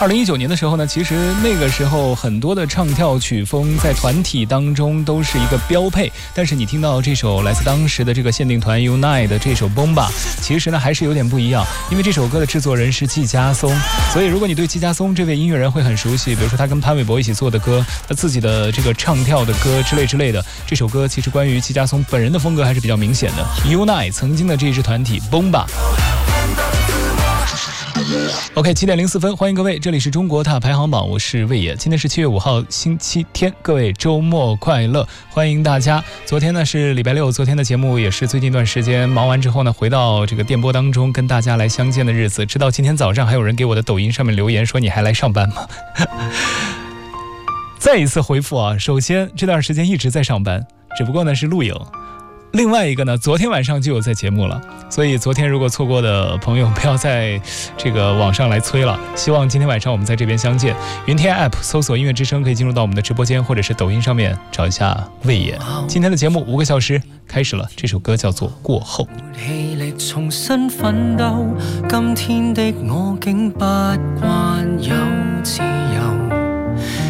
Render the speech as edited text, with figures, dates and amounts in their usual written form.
2019年的时候呢，其实那个时候很多的唱跳曲风在团体当中都是一个标配，但是你听到这首来自当时的这个限定团 Unite 的这首 Bomba， 其实呢还是有点不一样，因为这首歌的制作人是季家松，所以如果你对季家松这位音乐人会很熟悉，比如说他跟潘玮柏一起做的歌，他自己的这个唱跳的歌之类的，这首歌其实关于季家松本人的风格还是比较明显的。Unite 曾经的这支团体 Bomba。OK， 7点04分，欢迎各位，这里是中国大排行榜，我是魏野。今天是7月5号，星期天，各位周末快乐，欢迎大家。昨天呢是礼拜六，昨天的节目也是最近一段时间忙完之后呢，回到这个电波当中跟大家来相见的日子。直到今天早上，还有人给我的抖音上面留言说你还来上班吗？再一次回复啊，首先这段时间一直在上班，只不过呢是录影。另外一个呢，昨天晚上就有在节目了，所以昨天如果错过的朋友不要在这个网上来催了，希望今天晚上我们在这边相见。云天 App 搜索音乐之声可以进入到我们的直播间，或者是抖音上面找一下魏野。今天的节目5个小时开始了，这首歌叫做《过后》。 气力重新奮鬥，今天的我竟不慣有自由。